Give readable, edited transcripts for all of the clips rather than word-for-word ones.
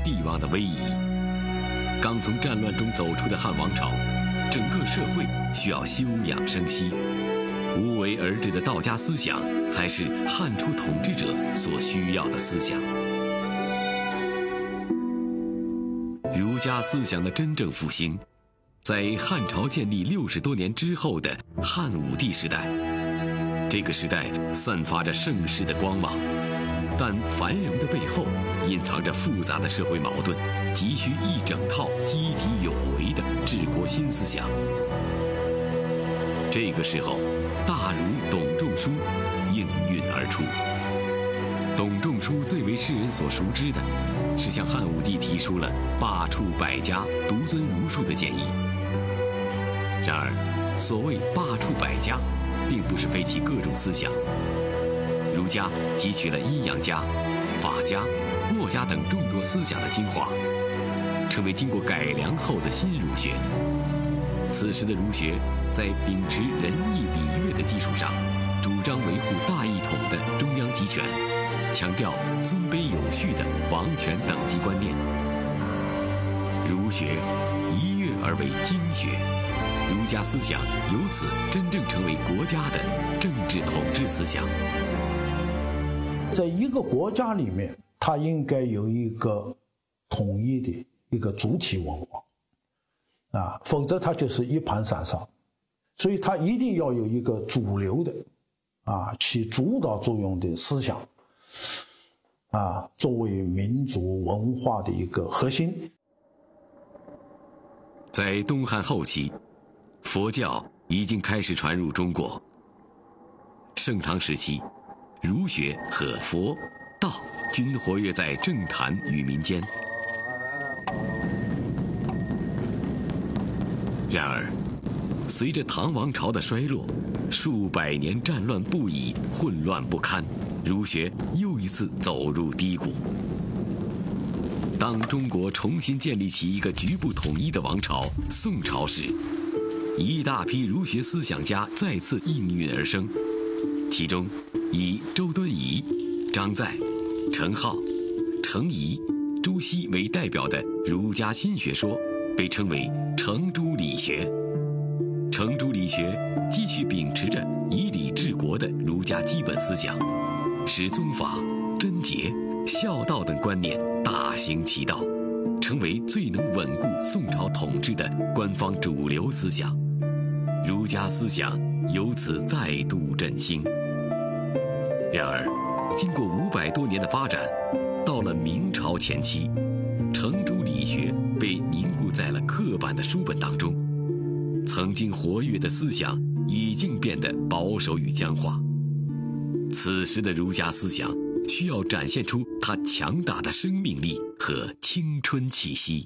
帝王的威仪。刚从战乱中走出的汉王朝，整个社会需要休养生息，无为而治的道家思想才是汉初统治者所需要的思想。儒家思想的真正复兴，在汉朝建立60多年之后的汉武帝时代。这个时代散发着盛世的光芒，但繁荣的背后隐藏着复杂的社会矛盾，急需一整套积极有为的治国新思想。这个时候，大儒董仲舒应运而出。董仲舒最为世人所熟知的，是向汉武帝提出了罢黜百家、独尊儒术的建议。然而，所谓罢黜百家，并不是废弃各种思想。儒家汲取了阴阳家、法家、墨家等众多思想的精华，成为经过改良后的新儒学。此时的儒学在秉持仁义礼乐的基础上，主张维护大一统的中央集权，强调尊卑有序的王权等级观念。儒学一跃而为经学，儒家思想由此真正成为国家的政治统治思想。 在一个国家里面，它应该有一个统一的一个主体文化，否则它就是一盘散沙。所以它一定要有一个主流的，起主导作用的思想，作为民族文化的一个核心。 在东汉后期，佛教已经开始传入中国。盛唐时期，儒学和佛、道均活跃在政坛与民间。然而，随着唐王朝的衰落，数百年战乱不已，混乱不堪，儒学又一次走入低谷。当中国重新建立起一个局部统一的王朝宋朝时，一大批儒学思想家再次应运而生，其中以周敦颐、张载、程颢、程颐、朱熹为代表的儒家新学说被称为程朱理学。程朱理学继续秉持着以礼治国的儒家基本思想，使宗法、贞洁、孝道等观念大行其道，成为最能稳固宋朝统治的官方主流思想。儒家思想由此再度振兴。然而，经过500多年的发展，到了明朝前期，程朱理学被凝固在了刻板的书本当中，曾经活跃的思想已经变得保守与僵化。此时的儒家思想需要展现出它强大的生命力和青春气息。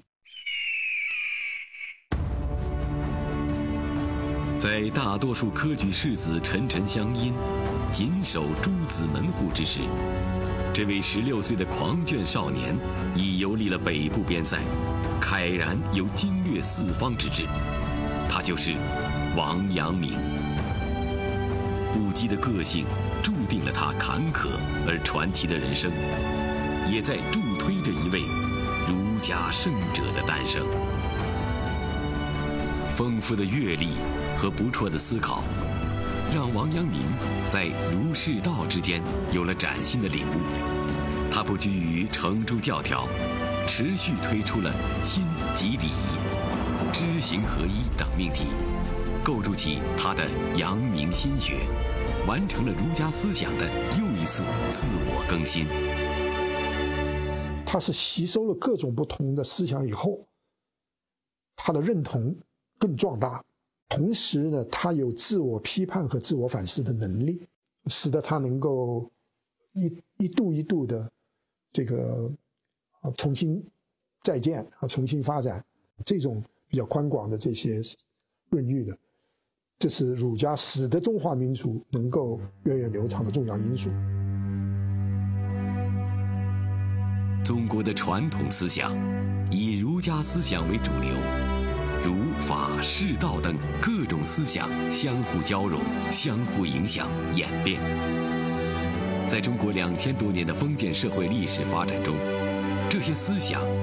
在大多数科举士子沉沉相因、谨守诸子门户之时，这位16岁的狂狷少年已游历了北部边塞，慨然有经略四方之志。他就是王阳明。不羁的个性注定了他坎坷而传奇的人生，也在助推着一位儒家圣者的诞生。丰富的阅历和不辍的思考，让王阳明在儒释道之间有了崭新的领悟。他不拘于程朱教条，持续推出了亲及礼、知行合一等命题，构筑起他的阳明心学，完成了儒家思想的又一次自我更新。 他是吸收了各种不同的思想以后，他的认同更壮大，同时呢，他有自我批判和自我反思的能力，使得他能够一度一度的这个重新再建和重新发展这种比较宽广的这些论据的，这是儒家使得中华民族能够源远流长的重要因素。 中国的传统思想以儒家思想为主流，儒法释道等各种思想相互交融、相互影响、演变。在中国2000多年的封建社会历史发展中，这些思想